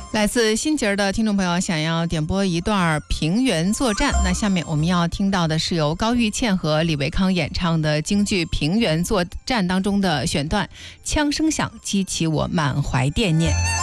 来自新节儿的听众朋友想要点播一段《平原作战》，那下面我们要听到的是由高玉倩和李维康演唱的京剧《平原作战》当中的选段，枪声响激起我满怀惦念。